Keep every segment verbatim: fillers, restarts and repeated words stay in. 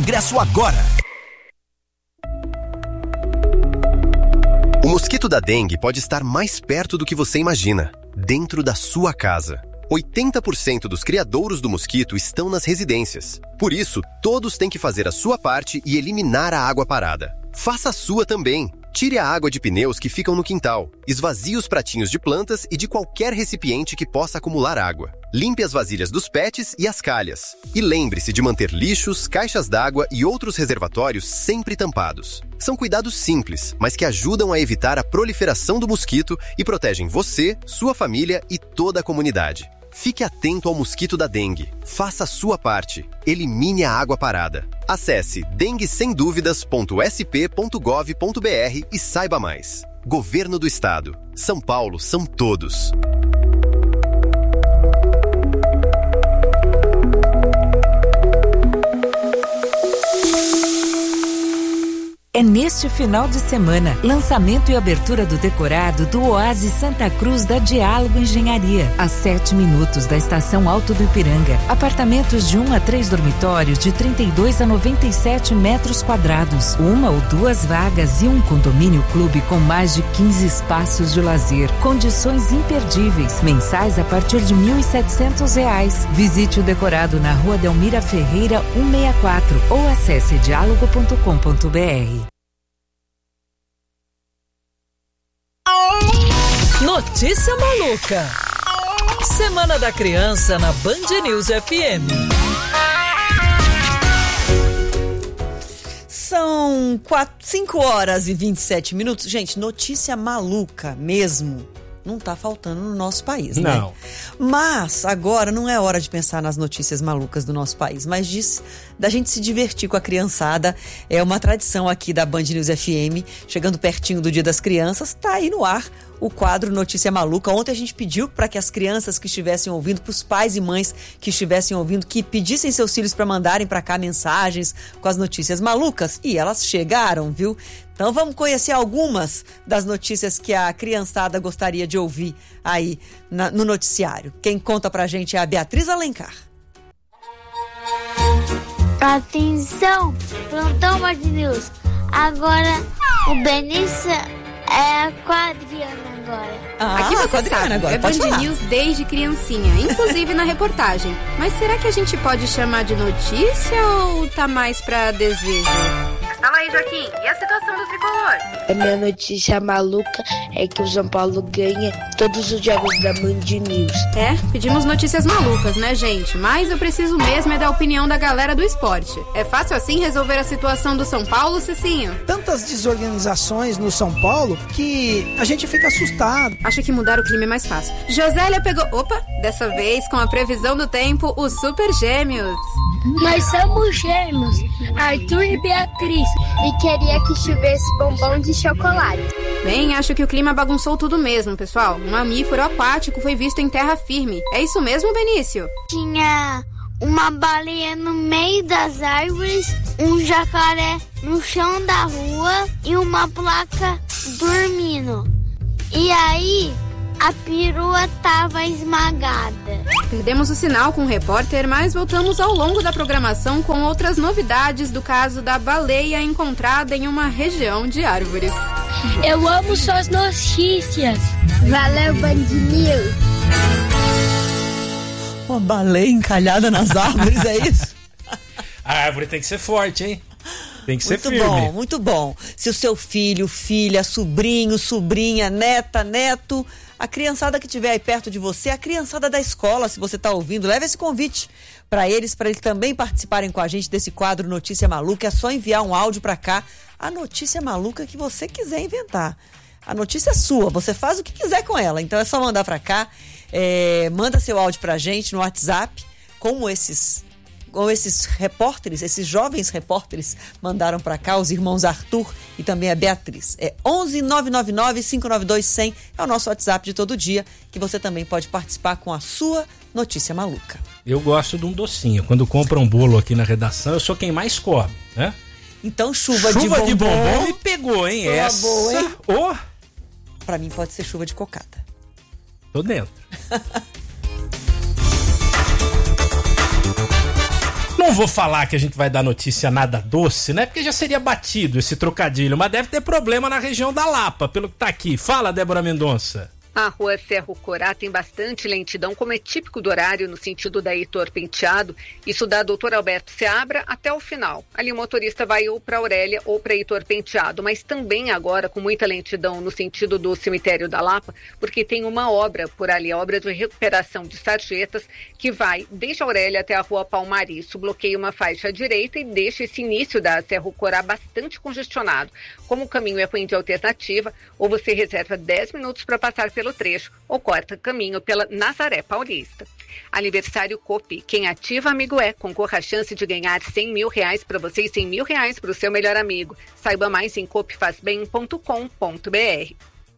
ingresso agora. O mosquito da dengue pode estar mais perto do que você imagina, dentro da sua casa. oitenta por cento dos criadouros do mosquito estão nas residências. Por isso, todos têm que fazer a sua parte e eliminar a água parada. Faça a sua também. Tire a água de pneus que ficam no quintal. Esvazie os pratinhos de plantas e de qualquer recipiente que possa acumular água. Limpe as vasilhas dos pets e as calhas. E lembre-se de manter lixos, caixas d'água e outros reservatórios sempre tampados. São cuidados simples, mas que ajudam a evitar a proliferação do mosquito e protegem você, sua família e toda a comunidade. Fique atento ao mosquito da dengue. Faça a sua parte. Elimine a água parada. Acesse dengue sem dúvidas ponto s p ponto gov ponto b r e saiba mais. Governo do Estado. São Paulo são todos. É neste final de semana, lançamento e abertura do decorado do Oásis Santa Cruz da Diálogo Engenharia, a sete minutos da estação Alto do Ipiranga. Apartamentos de um a três dormitórios de trinta e dois a noventa e sete metros quadrados, uma ou duas vagas e um condomínio clube com mais de quinze espaços de lazer. Condições imperdíveis, mensais a partir de mil e setecentos reais. Visite o decorado na Rua Delmira Ferreira cento e sessenta e quatro ou acesse diálogo ponto com ponto b r. Notícia maluca. Semana da Criança na Band News F M. São cinco horas e vinte e sete minutos. Gente, notícia maluca mesmo não tá faltando no nosso país, né? Não. Mas agora não é hora de pensar nas notícias malucas do nosso país, mas diz da gente se divertir com a criançada. É uma tradição aqui da Band News F M, chegando pertinho do Dia das Crianças, tá aí no ar o quadro Notícia Maluca. Ontem a gente pediu para que as crianças que estivessem ouvindo, para os pais e mães que estivessem ouvindo, que pedissem seus filhos para mandarem para cá mensagens com as notícias malucas, e elas chegaram, viu? Então vamos conhecer algumas das notícias que a criançada gostaria de ouvir aí na, no noticiário. Quem conta pra gente é a Beatriz Alencar. Atenção, plantão Band News. Agora o Benício é com a Adriana agora. Ah, Aqui você Adriana sabe, agora, é pode Band falar. News desde criancinha, inclusive na reportagem. Mas será que a gente pode chamar de notícia ou tá mais pra desejo? Fala aí, Joaquim, e a situação do tricolor? A minha notícia maluca é que o São Paulo ganha todos os jogos da Band News. É, pedimos notícias malucas, né, gente? Mas eu preciso mesmo é da opinião da galera do esporte. É fácil assim resolver a situação do São Paulo, Cicinho? Tantas desorganizações no São Paulo que a gente fica assustado. Acho que mudar o clima é mais fácil. Josélia pegou... Opa! Dessa vez, com a previsão do tempo, os Super Gêmeos. Nós somos gêmeos, Arthur e Beatriz, e queria que tivesse bombom de chocolate. Bem, acho que o clima bagunçou tudo mesmo, pessoal. Um mamífero aquático foi visto em terra firme. É isso mesmo, Benício? Tinha uma baleia no meio das árvores, um jacaré no chão da rua e uma placa dormindo. E aí, a perua tava esmagada. Perdemos o sinal com o repórter, mas voltamos ao longo da programação com outras novidades do caso da baleia encontrada em uma região de árvores. Eu amo suas notícias. Valeu, Band News. Uma baleia encalhada nas árvores, é isso? A árvore tem que ser forte, hein? Tem que ser muito firme. Muito bom, muito bom. Se o seu filho, filha, sobrinho, sobrinha, neta, neto, a criançada que estiver aí perto de você, a criançada da escola, se você está ouvindo, leve esse convite para eles, para eles também participarem com a gente desse quadro Notícia Maluca. É só enviar um áudio para cá, a notícia maluca que você quiser inventar. A notícia é sua, você faz o que quiser com ela. Então é só mandar para cá, é, manda seu áudio pra gente no WhatsApp, como esses... ou esses repórteres, esses jovens repórteres mandaram para cá, os irmãos Arthur e também a Beatriz. É onze nove nove nove, cinco nove dois, cem, é o nosso WhatsApp de todo dia, que você também pode participar com a sua notícia maluca. Eu gosto de um docinho. Quando compra um bolo aqui na redação, eu sou quem mais come, né? Então chuva, chuva de bombom. de bombom me pegou, hein? Boa, Essa, boa, hein? Oh. Pra mim pode ser chuva de cocada. Tô dentro. não vou falar que a gente vai dar notícia nada doce, né? Porque já seria batido esse trocadilho, mas deve ter problema na região da Lapa, pelo que tá aqui. Fala, Débora Mendonça. A rua Cerro Corá tem bastante lentidão, como é típico do horário no sentido da Heitor Penteado. Isso da doutor Alberto Seabra até o final. Ali o motorista vai ou para Aurélia ou para Heitor Penteado, mas também agora com muita lentidão no sentido do cemitério da Lapa, porque tem uma obra por ali, a obra de recuperação de sarjetas, que vai desde Aurélia até a rua Palmari. Isso bloqueia uma faixa à direita e deixa esse início da Cerro Corá bastante congestionado. Como o caminho é ruim de alternativa, ou você reserva dez minutos para passar pelo trecho ou corta caminho pela Nazaré Paulista. Aniversário Copi. Quem ativa amigo é. Concorra à chance de ganhar cem mil reais para você e cem mil reais para o seu melhor amigo. Saiba mais em copi faz bem ponto com ponto b r.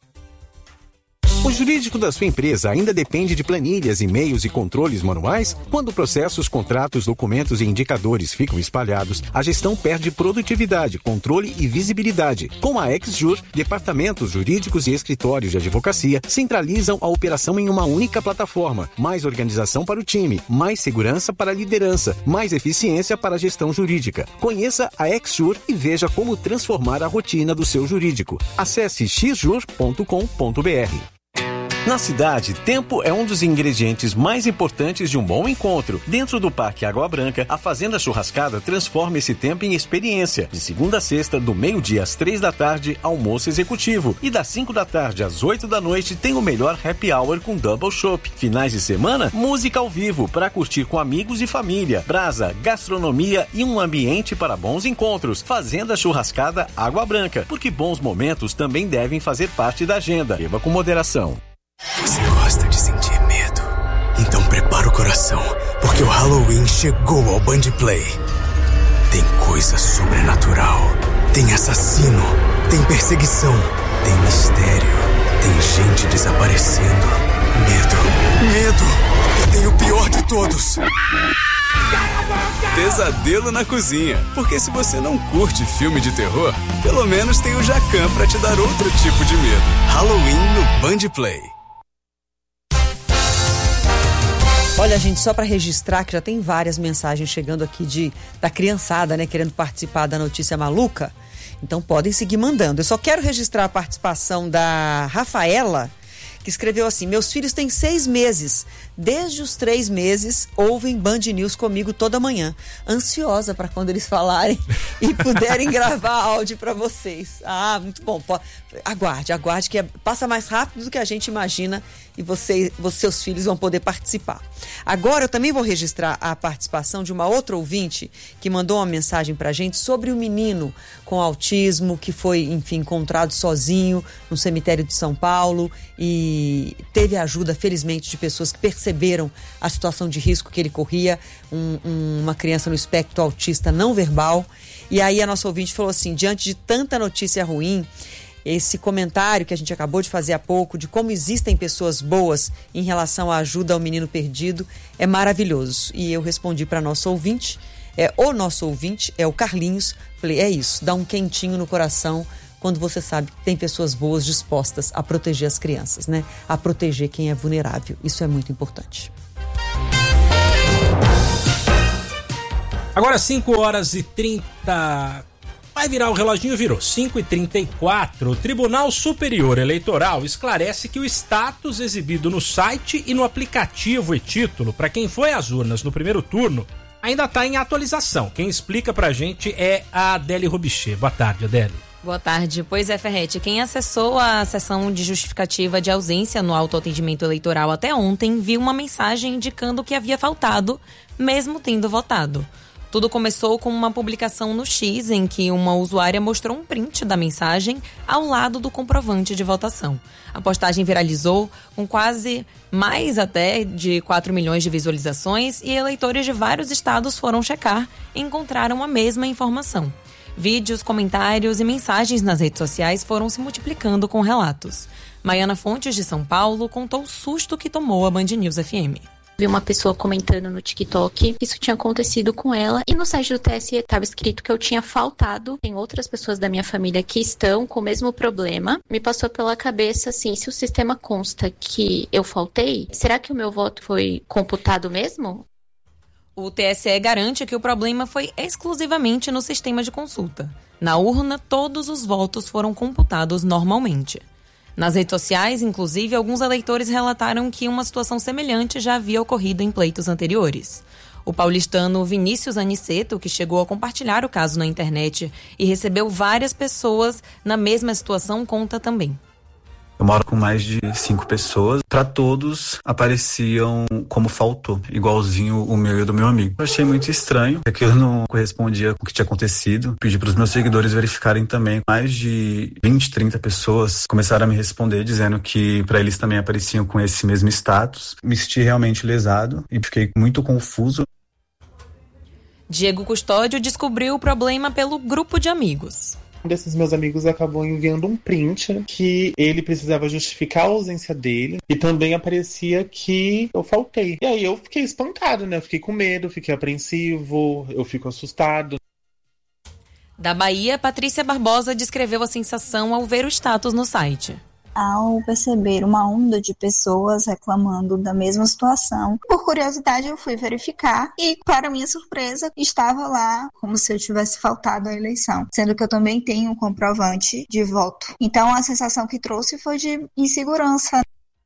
O jurídico da sua empresa ainda depende de planilhas, e-mails e controles manuais? Quando processos, contratos, documentos e indicadores ficam espalhados, a gestão perde produtividade, controle e visibilidade. Com a Exjur, departamentos jurídicos e escritórios de advocacia centralizam a operação em uma única plataforma. Mais organização para o time, mais segurança para a liderança, mais eficiência para a gestão jurídica. Conheça a Exjur e veja como transformar a rotina do seu jurídico. Acesse x jur ponto com ponto b r. Na cidade, tempo é um dos ingredientes mais importantes de um bom encontro. Dentro do Parque Água Branca, a Fazenda Churrascada transforma esse tempo em experiência. De segunda a sexta, do meio-dia às três da tarde, almoço executivo. E das cinco da tarde às oito da noite, tem o melhor happy hour com double chopp. Finais de semana, música ao vivo para curtir com amigos e família. Brasa, gastronomia e um ambiente para bons encontros. Fazenda Churrascada Água Branca, porque bons momentos também devem fazer parte da agenda. Beba com moderação. Você gosta de sentir medo? Então prepara o coração, porque o Halloween chegou ao Band Play. Tem coisa sobrenatural, tem assassino, tem perseguição, tem mistério, tem gente desaparecendo. Medo, medo, e tem o pior de todos. Pesadelo na cozinha, porque se você não curte filme de terror, pelo menos tem o Jacan pra te dar outro tipo de medo. Halloween no Band Play. Olha, gente, só para registrar que já tem várias mensagens chegando aqui de, da criançada, né, querendo participar da notícia maluca. Então podem seguir mandando. Eu só quero registrar a participação da Rafaela, que escreveu assim: meus filhos têm seis meses. Desde os três meses, ouvem Band News comigo toda manhã. Ansiosa para quando eles falarem e puderem gravar áudio para vocês. Ah, muito bom. Aguarde, aguarde, que é, passa mais rápido do que a gente imagina e você, você, seus filhos vão poder participar. Agora eu também vou registrar a participação de uma outra ouvinte que mandou uma mensagem pra gente sobre o menino com autismo que foi, enfim, encontrado sozinho no cemitério de São Paulo e teve a ajuda, felizmente, de pessoas que perceberam a situação de risco que ele corria, um, um, uma criança no espectro autista não verbal. E aí a nossa ouvinte falou assim: diante de tanta notícia ruim, esse comentário que a gente acabou de fazer há pouco, de como existem pessoas boas em relação à ajuda ao menino perdido, é maravilhoso. E eu respondi para nosso ouvinte, é, o nosso ouvinte é o Carlinhos, falei, é isso, dá um quentinho no coração quando você sabe que tem pessoas boas dispostas a proteger as crianças, né? A proteger quem é vulnerável. Isso é muito importante. Agora cinco horas e trinta... Vai virar o reloginho, virou. cinco e trinta e quatro. O Tribunal Superior Eleitoral esclarece que o status exibido no site e no aplicativo e-título para quem foi às urnas no primeiro turno ainda está em atualização. Quem explica pra gente é a Adélia Robichê. Boa tarde, Adélia. Boa tarde. Pois é, Ferretti, quem acessou a sessão de justificativa de ausência no autoatendimento eleitoral até ontem viu uma mensagem indicando que havia faltado, mesmo tendo votado. Tudo começou com uma publicação no X em que uma usuária mostrou um print da mensagem ao lado do comprovante de votação. A postagem viralizou com quase mais até de quatro milhões de visualizações e eleitores de vários estados foram checar e encontraram a mesma informação. Vídeos, comentários e mensagens nas redes sociais foram se multiplicando com relatos. Maiana Fontes, de São Paulo, contou o susto que tomou a Band News F M. Vi uma pessoa comentando no TikTok que isso tinha acontecido com ela e no site do T S E estava escrito que eu tinha faltado. Tem outras pessoas da minha família que estão com o mesmo problema. Me passou pela cabeça assim, se o sistema consta que eu faltei, será que o meu voto foi computado mesmo? O T S E garante que o problema foi exclusivamente no sistema de consulta. Na urna, todos os votos foram computados normalmente. Nas redes sociais, inclusive, alguns eleitores relataram que uma situação semelhante já havia ocorrido em pleitos anteriores. O paulistano Vinícius Aniceto, que chegou a compartilhar o caso na internet e recebeu várias pessoas na mesma situação, conta também. Eu moro com mais de cinco pessoas. Para todos, apareciam como faltou, igualzinho o meu e o do meu amigo. Eu achei muito estranho, aquilo não correspondia com o que tinha acontecido. Pedi para os meus seguidores verificarem também. Mais de vinte, trinta pessoas começaram a me responder, dizendo que para eles também apareciam com esse mesmo status. Me senti realmente lesado e fiquei muito confuso. Diego Custódio descobriu o problema pelo grupo de amigos. Um desses meus amigos acabou enviando um print que ele precisava justificar a ausência dele e também aparecia que eu faltei. E aí eu fiquei espantado, né? Eu fiquei com medo, fiquei apreensivo, eu fico assustado. Da Bahia, Patrícia Barbosa descreveu a sensação ao ver o status no site. Ao perceber uma onda de pessoas reclamando da mesma situação, por curiosidade eu fui verificar e, para minha surpresa, estava lá como se eu tivesse faltado à eleição, sendo que eu também tenho um comprovante de voto. Então a sensação que trouxe foi de insegurança.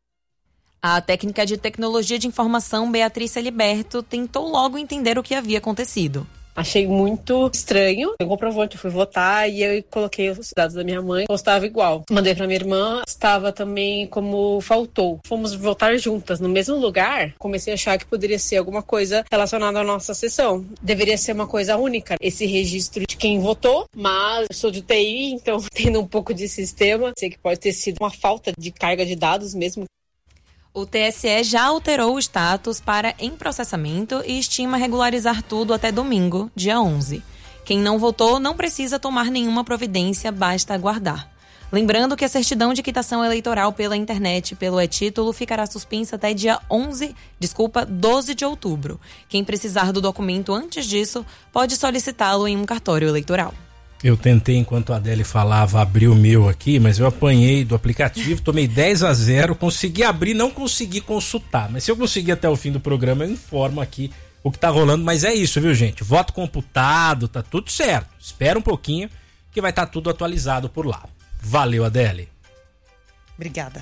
A técnica de tecnologia de informação Beatriz Liberto tentou logo entender o que havia acontecido. Achei muito estranho. Eu comprovante, eu fui votar e eu coloquei os dados da minha mãe. Estava igual. Mandei pra minha irmã, estava também como faltou. Fomos votar juntas no mesmo lugar. Comecei a achar que poderia ser alguma coisa relacionada à nossa sessão. Deveria ser uma coisa única, esse registro de quem votou, mas eu sou de T I, então tendo um pouco de sistema, sei que pode ter sido uma falta de carga de dados mesmo. O T S E já alterou o status para em processamento e estima regularizar tudo até domingo, dia onze. Quem não votou não precisa tomar nenhuma providência, basta aguardar. Lembrando que a certidão de quitação eleitoral pela internet pelo e-título ficará suspensa até dia onze, desculpa, doze de outubro. Quem precisar do documento antes disso pode solicitá-lo em um cartório eleitoral. Eu tentei, enquanto a Adele falava, abrir o meu aqui, mas eu apanhei do aplicativo, tomei dez a zero, consegui abrir, não consegui consultar. Mas se eu conseguir até o fim do programa, eu informo aqui o que tá rolando. Mas é isso, viu, gente? Voto computado, tá tudo certo. Espera um pouquinho que vai estar tá tudo atualizado por lá. Valeu, Adele. Obrigada.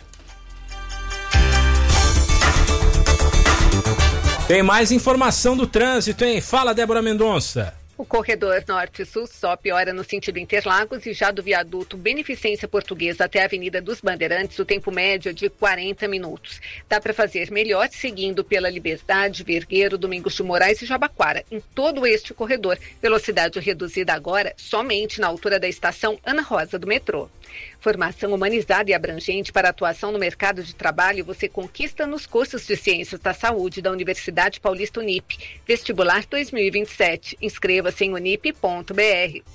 Tem mais informação do trânsito, hein? Fala, Débora Mendonça. O corredor norte-sul só piora no sentido Interlagos e já do viaduto Beneficência Portuguesa até a Avenida dos Bandeirantes, o tempo médio é de quarenta minutos. Dá para fazer melhor seguindo pela Liberdade, Vergueiro, Domingos de Moraes e Jabaquara. Em todo este corredor, velocidade reduzida agora somente na altura da estação Ana Rosa do metrô. Formação humanizada e abrangente para atuação no mercado de trabalho você conquista nos cursos de Ciências da Saúde da Universidade Paulista Unip. Vestibular dois mil e vinte e sete. Inscreva-se em unip ponto b r.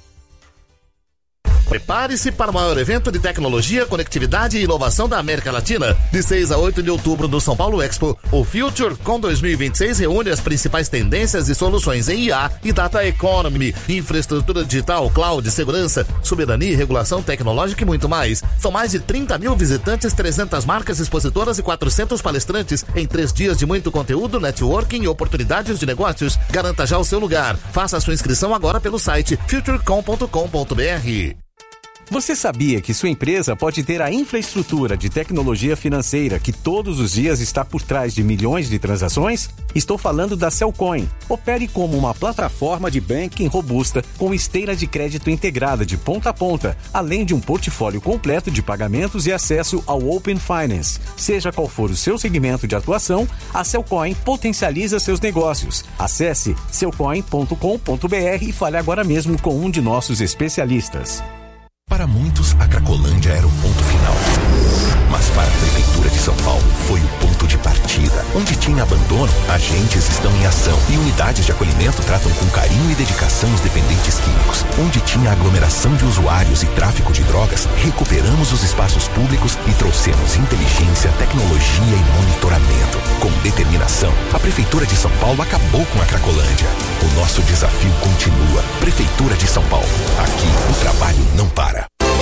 Prepare-se para o maior evento de tecnologia, conectividade e inovação da América Latina. De seis a oito de outubro no São Paulo Expo, o FutureCon dois mil e vinte e seis reúne as principais tendências e soluções em I A e Data Economy, infraestrutura digital, cloud, segurança, soberania e regulação tecnológica e muito mais. São mais de trinta mil visitantes, trezentas marcas expositoras e quatrocentos palestrantes em três dias de muito conteúdo, networking e oportunidades de negócios. Garanta já o seu lugar. Faça a sua inscrição agora pelo site futurecom ponto com ponto b r. Você sabia que sua empresa pode ter a infraestrutura de tecnologia financeira que todos os dias está por trás de milhões de transações? Estou falando da Cellcoin. Opere como uma plataforma de banking robusta com esteira de crédito integrada de ponta a ponta, além de um portfólio completo de pagamentos e acesso ao Open Finance. Seja qual for o seu segmento de atuação, a Cellcoin potencializa seus negócios. Acesse cellcoin ponto com ponto b r e fale agora mesmo com um de nossos especialistas. Para muitos, a Cracolândia era o ponto final. Mas para a Prefeitura de São Paulo, foi o ponto de partida. Onde tinha abandono, agentes estão em ação. E unidades de acolhimento tratam com carinho e dedicação os dependentes químicos. Onde tinha aglomeração de usuários e tráfico de drogas, recuperamos os espaços públicos e trouxemos inteligência, tecnologia e monitoramento. Com determinação, a Prefeitura de São Paulo acabou com a Cracolândia. O nosso desafio continua. Prefeitura de São Paulo. Aqui, o trabalho não para.